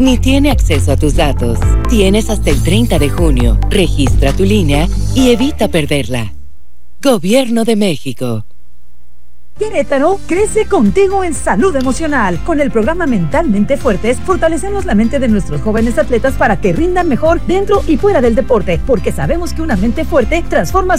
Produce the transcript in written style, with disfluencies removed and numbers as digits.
ni tiene acceso a tus datos. Tienes hasta el 30 de junio. Registra tu línea y evita perderla. Gobierno de México. Querétaro crece contigo en salud emocional. Con el programa Mentalmente Fuertes, fortalecemos la mente de nuestros jóvenes atletas para que rindan mejor dentro y fuera del deporte, porque sabemos que una mente fuerte transforma su